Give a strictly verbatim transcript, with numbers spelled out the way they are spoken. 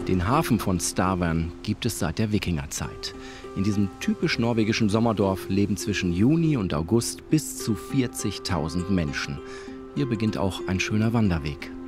Den Hafen von Stavern gibt es seit der Wikingerzeit. In diesem typisch norwegischen Sommerdorf leben zwischen Juni und August bis zu vierzigtausend Menschen. Hier beginnt auch ein schöner Wanderweg.